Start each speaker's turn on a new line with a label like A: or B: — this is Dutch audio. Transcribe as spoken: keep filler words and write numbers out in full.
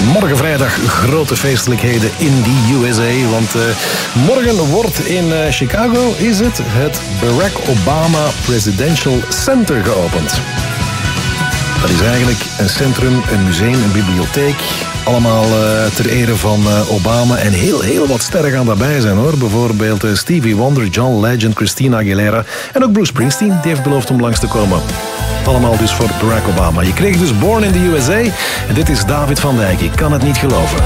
A: Morgen vrijdag grote feestelijkheden in de U S A. Want uh, morgen wordt in uh, Chicago is het, het Barack Obama Presidential Center geopend. Dat is eigenlijk een centrum, een museum, een bibliotheek. Allemaal uh, ter ere van uh, Obama. En heel, heel wat sterren gaan daarbij zijn, hoor. Bijvoorbeeld uh, Stevie Wonder, John Legend, Christina Aguilera. En ook Bruce Springsteen, die heeft beloofd om langs te komen. Allemaal dus voor Barack Obama. Je kreeg dus Born in the U S A. En dit is David van Dijk. Ik kan het niet geloven.